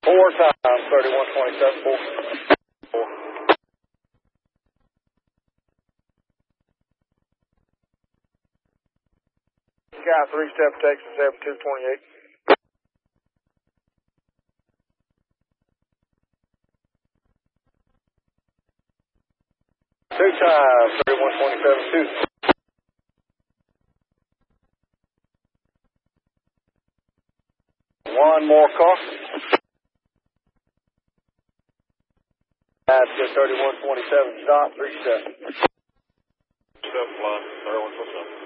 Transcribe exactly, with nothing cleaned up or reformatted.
Four times, thirty-one twenty-seven, four. Four. Sky three, step Texas, seven two twenty-eight. Two times, thirty-one twenty-seven, two. One more car. That's good, thirty-one twenty-seven, stop, three step. Step line, thirty-one twenty-seven.